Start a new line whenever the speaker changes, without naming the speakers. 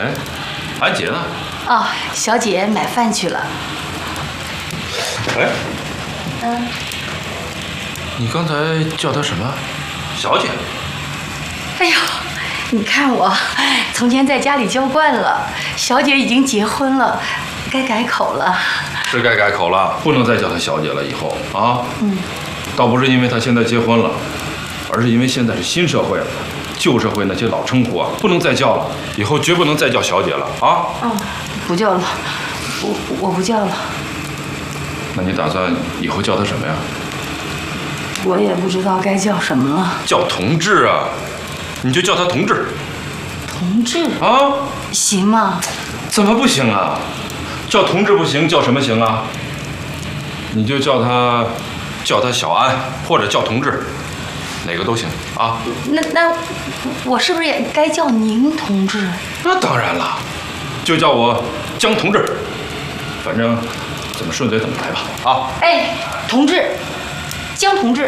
哎，安杰呢？
哦，小姐买饭去了。
哎，
嗯，
你刚才叫她什么？小姐？
哎呦，你看我，从前在家里教惯了，小姐已经结婚了，该改口了。
是该改口了，不能再叫她小姐了。以后啊，倒不是因为她现在结婚了，而是因为现在是新社会了，旧社会那些老称呼啊，不能再叫了，以后绝不能再叫小姐了啊。
不叫了，我不叫了。
那你打算以后叫她什么呀？
我也不知道该叫什么了。
叫同志啊，你就叫她同志。
同志
啊？
行吗？
怎么不行啊？叫同志不行，叫什么行啊？你就叫他小安，或者叫同志，哪个都行啊。
那我是不是也该叫您同志？
那当然了，就叫我江同志，反正怎么顺嘴怎么来吧啊。
哎，同志，江同志。